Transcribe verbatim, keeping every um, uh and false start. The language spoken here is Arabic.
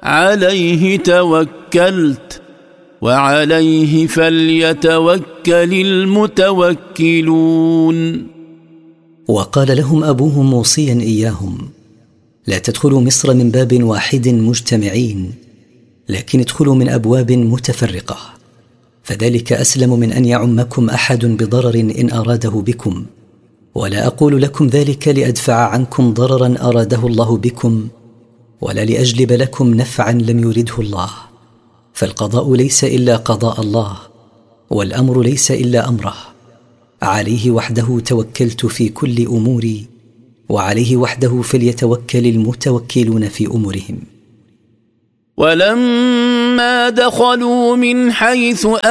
عليه توكلت وعليه فليتوكل المتوكلون. وقال لهم أبوهم موصيا إياهم: لا تدخلوا مصر من باب واحد مجتمعين، لكن ادخلوا من أبواب متفرقة، فذلك أسلم من أن يعمكم أحد بضرر إن أراده بكم. ولا أقول لكم ذلك لأدفع عنكم ضررا أراده الله بكم، ولا لأجلب لكم نفعا لم يرده الله، فالقضاء ليس إلا قضاء الله، والأمر ليس إلا أمره. عليه وحده توكلت في كل أموري، وعليه وحده فليتوكل المتوكلون في أمورهم. ولما دخلوا من حيث